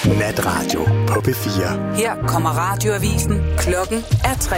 Natradio på P4. Her kommer radioavisen. Klokken er 3.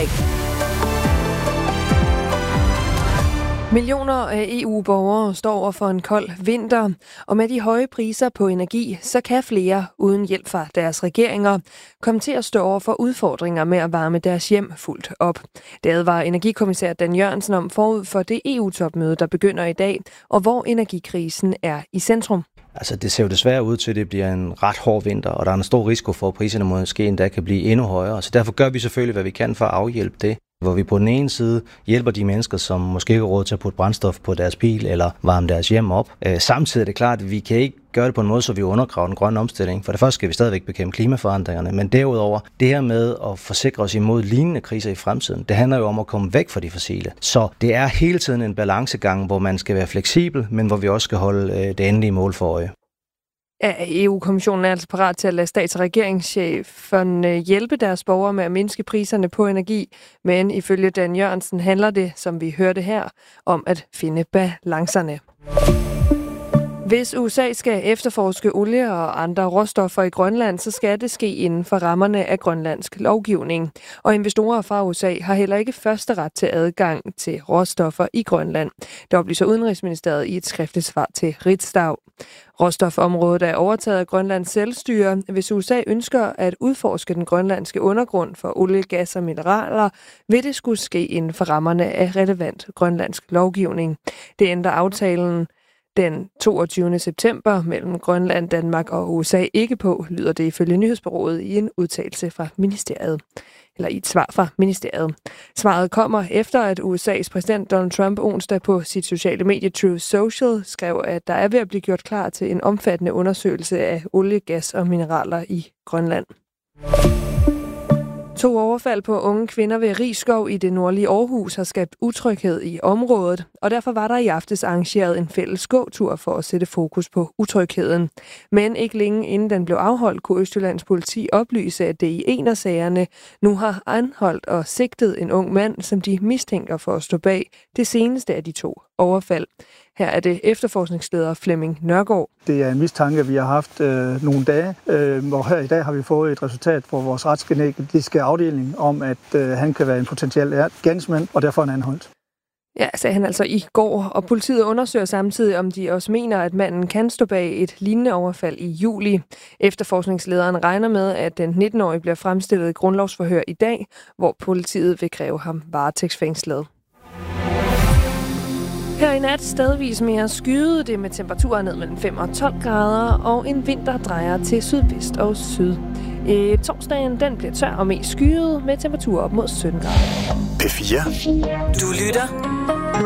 Millioner af EU-borgere står over for en kold vinter, og med de høje priser på energi, så kan flere uden hjælp fra deres regeringer komme til at stå over for udfordringer med at varme deres hjem fuldt op. Det advarer energikommissær Dan Jørgensen om forud for det EU-topmøde, der begynder i dag, og hvor energikrisen er i centrum. Altså, det ser jo desværre ud til, at det bliver en ret hård vinter, og der er en stor risiko for, at priserne måske endda kan blive endnu højere. Så derfor gør vi selvfølgelig, hvad vi kan for at afhjælpe det. Hvor vi på den ene side hjælper de mennesker, som måske ikke har råd til at putte brændstof på deres bil eller varme deres hjem op. Samtidig er det klart, at vi kan ikke gøre det på en måde, så vi undergraver den grønne omstilling. For det første skal vi stadigvæk bekæmpe klimaforandringerne, men derudover, det her med at forsikre os imod lignende kriser i fremtiden, det handler jo om at komme væk fra de fossile. Så det er hele tiden en balancegang, hvor man skal være fleksibel, men hvor vi også skal holde det endelige mål for øje. EU-kommissionen er altså parat til at lade stats- og regeringscheferne hjælpe deres borgere med at mindske priserne på energi, men ifølge Dan Jørgensen handler det, som vi hørte her, om at finde balancerne. Hvis USA skal efterforske olie og andre råstoffer i Grønland, så skal det ske inden for rammerne af grønlandsk lovgivning. Og investorer fra USA har heller ikke første ret til adgang til råstoffer i Grønland. Det oplyser Udenrigsministeriet i et skriftligt svar til Ritzau. Råstofområdet er overtaget af Grønlands selvstyre. Hvis USA ønsker at udforske den grønlandske undergrund for olie, gas og mineraler, vil det skulle ske inden for rammerne af relevant grønlandsk lovgivning. Det ændrer aftalen den 22. september mellem Grønland, Danmark og USA ikke på, lyder det ifølge nyhedsbureauet i en udtalelse fra ministeriet. Eller i et svar fra ministeriet. Svaret kommer efter, at USA's præsident Donald Trump onsdag på sit sociale medie Truth Social skrev, at der er ved at blive gjort klar til en omfattende undersøgelse af olie, gas og mineraler i Grønland. 2 overfald på unge kvinder ved Risskov i det nordlige Aarhus har skabt utryghed i området, og derfor var der i aftes arrangeret en fælles gåtur for at sætte fokus på utrygheden. Men ikke længe inden den blev afholdt, kunne Østjyllands politi oplyse, at det i en af sagerne nu har anholdt og sigtet en ung mand, som de mistænker for at stå bag det seneste af de 2 overfald. Her er det efterforskningsleder Flemming Nørgaard. Det er en mistanke, vi har haft nogle dage, hvor her i dag har vi fået et resultat på vores retsgenetiske afdeling om, at han kan være en potentiel gerningsmand, og derfor er han anholdt. Ja, sagde han altså i går, og politiet undersøger samtidig, om de også mener, at manden kan stå bag et lignende overfald i juli. Efterforskningslederen regner med, at den 19-årige bliver fremstillet i grundlovsforhør i dag, hvor politiet vil kræve ham varetægtsfængslet. Her i nat stedvis mere skyet, det med temperaturer ned mellem 5 og 12 grader, og en vind, der drejer til sydvest og syd. Torsdagen den bliver tør og mest skyet med temperaturer op mod 17 grader. P4. Du lytter